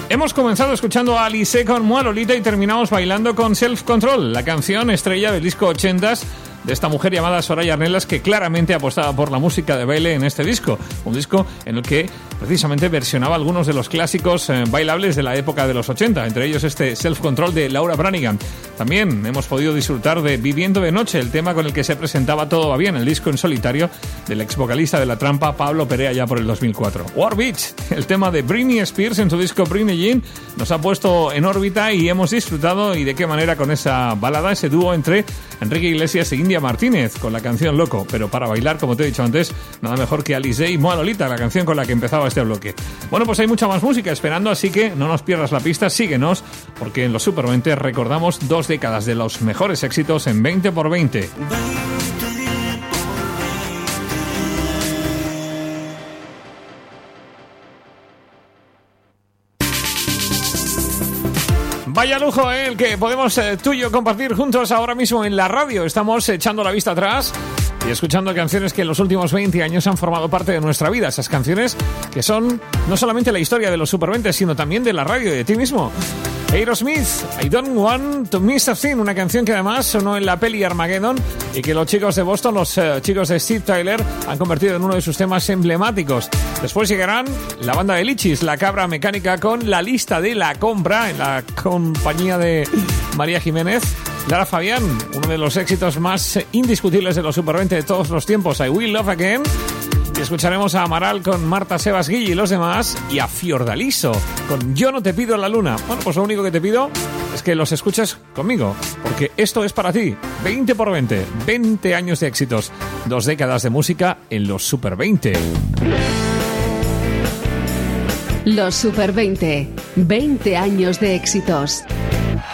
Hemos comenzado escuchando a Alizé con Mua Lolita y terminamos bailando con Self Control, la canción estrella del disco 80s de esta mujer llamada Soraya Arnelas, que claramente apostaba por la música de baile en este disco. Un disco en el que precisamente versionaba algunos de los clásicos bailables de la época de los 80, entre ellos este Self Control de Laura Branigan. También hemos podido disfrutar de Viviendo de Noche, el tema con el que se presentaba Todo va bien, el disco en solitario del ex vocalista de La Trampa, Pablo Perea, ya por el 2004. War Beach, el tema de Britney Spears en su disco Britney Jean, nos ha puesto en órbita y hemos disfrutado, y de qué manera, con esa balada, ese dúo entre Enrique Iglesias e India Martínez con la canción Loco. Pero para bailar, como te he dicho antes, nada mejor que Alizé y Mua Lolita, la canción con la que empezaba este bloque. Bueno, pues hay mucha más música esperando, así que no nos pierdas la pista, síguenos, porque en los Super 20 recordamos 2 décadas de los mejores éxitos en 20x20. Vaya lujo, el que podemos tú y yo compartir juntos ahora mismo en la radio. Estamos echando la vista atrás y escuchando canciones que en los últimos 20 años han formado parte de nuestra vida. Esas canciones que son no solamente la historia de los Super 20, sino también de la radio y de ti mismo. Aerosmith, I Don't Want to Miss a Thing, una canción que además sonó en la peli Armageddon y que los chicos de Boston, los chicos de Steve Tyler, han convertido en uno de sus temas emblemáticos. Después llegarán la banda de Lichis, La Cabra Mecánica, con La Lista de la Compra, en la compañía de María Jiménez. Lara Fabián, uno de los éxitos más indiscutibles de los Super 20 de todos los tiempos, I Will Love Again. Y escucharemos a Amaral con Marta Sebas Guille y los demás, y a Fiordaliso con Yo no te pido la luna. Bueno, pues lo único que te pido es que los escuches conmigo, porque esto es para ti. 20x20, 20 años de éxitos, 2 décadas de música en los Super 20. Los Super 20, 20 años de éxitos.